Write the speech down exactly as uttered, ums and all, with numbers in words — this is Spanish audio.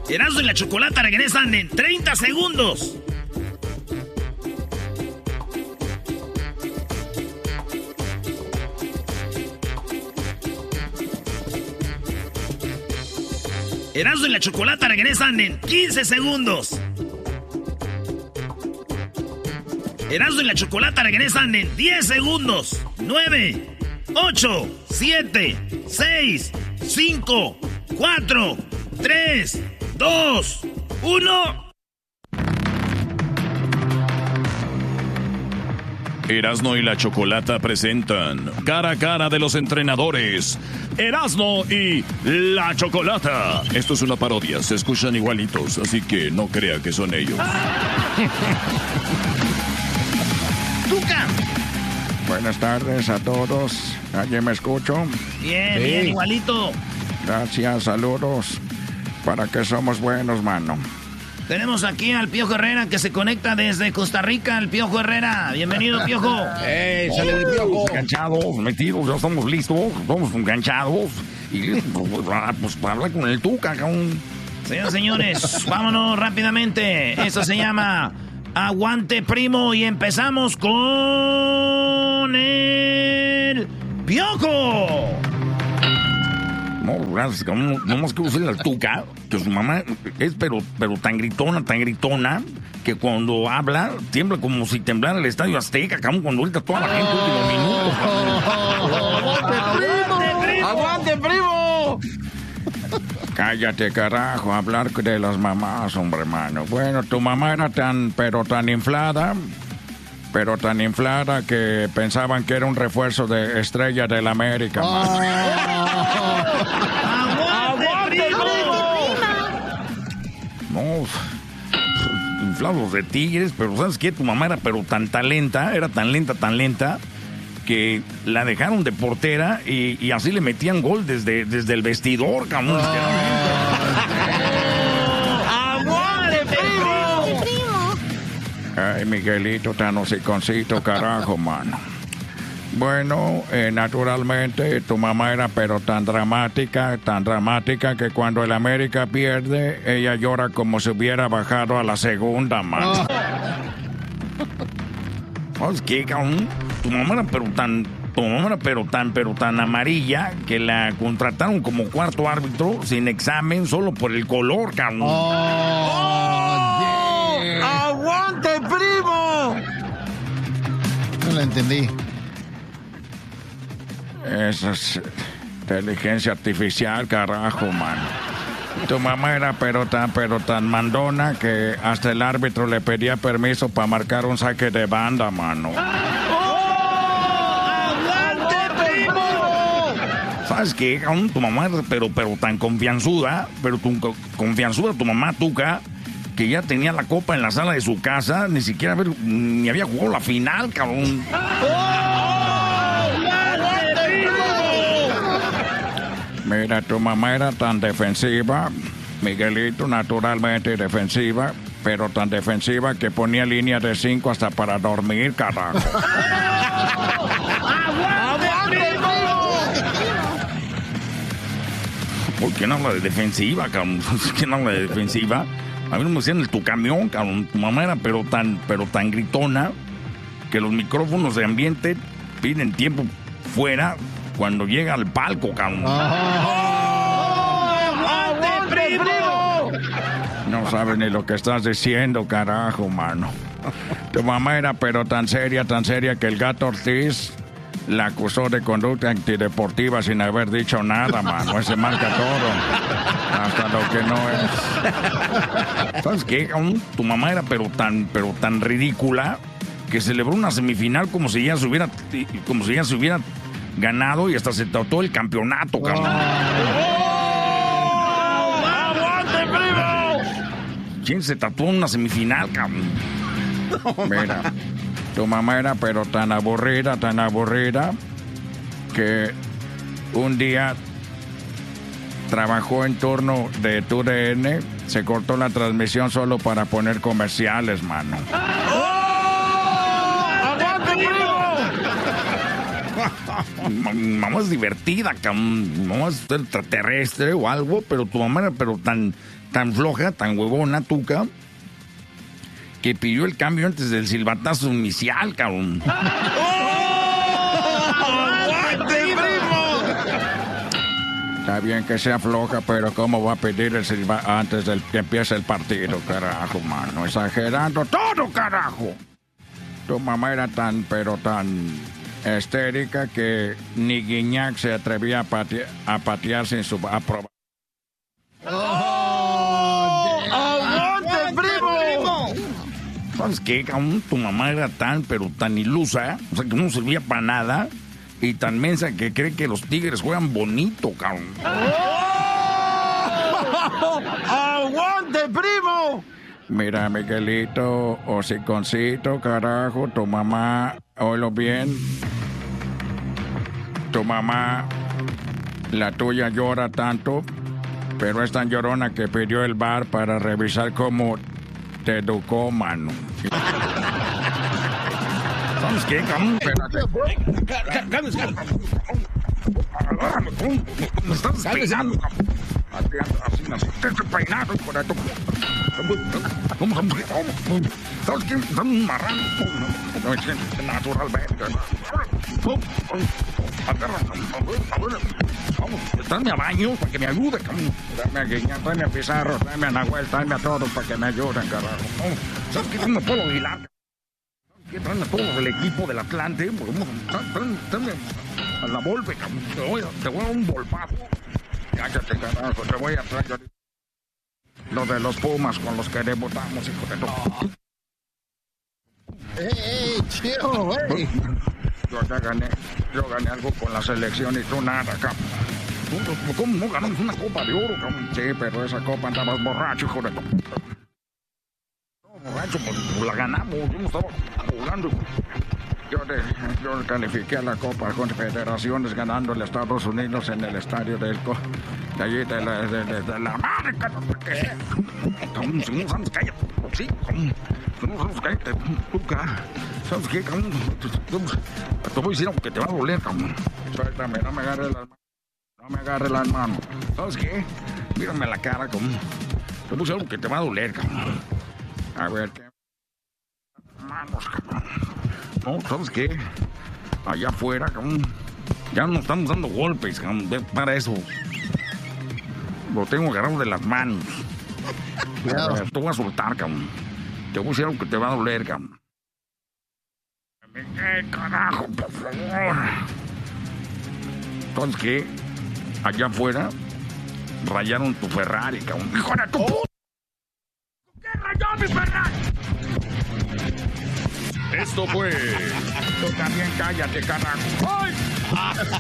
Erasmo y la Chocolata regresan en treinta segundos. Erasmo y la Chocolata regresan en quince segundos. Erasmo y la Chocolata regresan en diez segundos. nueve, ocho, siete, seis, cinco, cuatro, tres, dos, uno. Erasmo y la Chocolata presentan Cara a Cara de los Entrenadores. Erasmo y la Chocolata. Esto es una parodia, se escuchan igualitos, así que no crea que son ellos. ¡Tuca! Buenas tardes a todos. ¿Alguien me escucho? Bien, sí. bien, igualito. Gracias, saludos. ¿Para qué somos buenos, mano? Tenemos aquí al Piojo Herrera que se conecta desde Costa Rica. El Piojo Herrera. Bienvenido, Piojo. ¡Ey, sale el Piojo! Enganchados, metidos, ya estamos listos. Estamos enganchados. Y pues para hablar con el Tuca, cabrón. Señoras y señores, vámonos rápidamente. Eso se llama Aguante Primo. Y empezamos con el Piojo. No, gracias, no, no más que usar al Tuca, que su mamá es pero, pero tan gritona, tan gritona, que cuando habla, tiembla como si temblara el Estadio Azteca, cabrón, cuando ahorita toda la gente últimos minutos. ¡Aguante, primo! ¡Aguante, primo! Cállate, carajo, hablar de las mamás, hombre, hermano. Bueno, tu mamá era tan, pero tan inflada, pero tan inflada que pensaban que era un refuerzo de Estrella del América. Oh. ¡Aguante, primo! No, inflados de tigres, pero ¿sabes qué? Tu mamá era pero tan talenta, era tan lenta, tan lenta, que la dejaron de portera y, y así le metían gol desde, desde el vestidor, cabrón. Oh. ¡Aguante, primo! Ay, Miguelito, tan hociconcito, carajo, mano. Bueno, eh, naturalmente, tu mamá era pero tan dramática, tan dramática que cuando el América pierde, ella llora como si hubiera bajado a la segunda, mano. ¿Sabes qué, cabrón? Tu mamá era pero tan, tu mamá era pero tan, pero tan amarilla que la contrataron como cuarto árbitro sin examen solo por el color, cabrón. Oh, ¡aguante, primo! No lo entendí. Esa es inteligencia artificial, carajo, mano. Tu mamá era pero tan, pero tan mandona que hasta el árbitro le pedía permiso para marcar un saque de banda, mano. ¡Aguante, primo! ¿Sabes qué? Tu mamá era pero, pero tan confianzuda, pero tu, confianzuda tu mamá, Tuca, que ya tenía la copa en la sala de su casa, ni siquiera haber, ni había jugado la final, cabrón. Mira, tu mamá era tan defensiva, Miguelito, naturalmente defensiva, pero tan defensiva que ponía línea de cinco hasta para dormir, carajo. ¿Por qué no habla de defensiva, cabrón? ¿Por qué no habla de defensiva? A mí no me decían el tu camión, cabrón. Tu mamá era pero tan, pero tan gritona que los micrófonos de ambiente piden tiempo fuera cuando llega al palco, cabrón. Oh, ¡aguante, primo! No sabes ni lo que estás diciendo, carajo, mano. Tu mamá era pero tan seria, tan seria que el Gato Ortiz la acusó de conducta antideportiva sin haber dicho nada, mano. Ese marca todo. Hasta lo que no es. ¿Sabes qué? Tu mamá era pero tan, pero tan ridícula que celebró una semifinal como si ya se hubiera, como si ya se hubiera ganado y hasta se trató el campeonato, cabrón. ¡Oh! ¡Aguante, primo! ¿Quién se tatuó en una semifinal, cabrón? Mira, tu mamá era pero tan aburrida, tan aburrida, que un día trabajó en turno de T U D N, se cortó la transmisión solo para poner comerciales, mano. ¡Oh! ¡Aguante, primo! Mamá es divertida, cabrón. Mamá es extraterrestre o algo, pero tu mamá era pero tan, tan floja, tan huevona, tuca, que pidió el cambio antes del silbatazo inicial, cabrón. Está bien que sea floja, pero ¿cómo va a pedir el silbato antes del que empiece el partido, carajo, mano? Exagerando todo, carajo. Tu mamá era tan, pero tan histérica que ni Guiñac se atrevía a, patear, a patear sin su aprobación. ¡Oh! ¡Aguante, primo! ¿Sabes qué, cabrón? Tu mamá era tan, pero tan ilusa, o sea, que no servía para nada, y tan mensa que cree que los Tigres juegan bonito, cabrón. ¡Oh! ¡Aguante, primo! Mira, Miguelito, hociconcito, carajo, tu mamá, oílo bien. Tu mamá, la tuya llora tanto, pero es tan llorona que pidió el bar para revisar cómo te educó, mano. ¿Sabes qué, cabrón? Espérate. Me estás peinando, cabrón. Así, así, te estoy peinando, hijo de tu... ¿Sabes qué? Están un marrano. No es naturalmente. Dame a baño para que me ayude, cabrón. Dame a Guiñac, dame a Pizarro, dame a Nahuel, dame a todos para que me ayuden, carajo. ¿Sabes qué? No me puedo hilar. ¿Qué traen a todo el equipo del Atlante? Dame a la Volpe, cabrón. Te voy a, te voy a dar un volpazo. Cállate, carajo. Te voy a traer lo de los Pumas con los que debutamos, hijo de todo. ¡Ey, ey, chido, güey! Yo ya gané. Yo gané algo con la selección y tú nada, cabrón. ¿Cómo no ganamos una copa de oro, cabrón? Sí, pero esa copa andabas borracho, hijo de todo. Borracho, pues la ganamos, yo no estaba jugando. Yo, de, yo califiqué a la Copa Confederaciones ganándole a Estados Unidos en el estadio del de allí de la, de, de, de la América, no sé qué. Si no sabes, cállate, sí, si no sabes, cállate, tú, ¿sabes qué, cabrón? Te voy a decir algo que te va a doler, cabrón. Suéltame, no me agarres las manos, no me agarres las manos. ¿Sabes qué? Mírame la cara, cabrón. Te voy a decir algo que te va a doler, cabrón. A ver, ¿qué? Manos, cabrón. No, ¿sabes qué? Allá afuera, cabrón. Ya no estamos dando golpes, cabrón. Para eso. Lo tengo agarrado de las manos. A ver, te voy a soltar, cabrón. Te voy a decir algo que te va a doler, cabrón. ¿Qué carajo, por favor? ¿Sabes qué? Allá afuera rayaron tu Ferrari, cabrón. ¡Hijo de tu puta! ¿Qué rayó mi Ferrari? Esto fue... Tú también cállate, carajo. ¡Ay!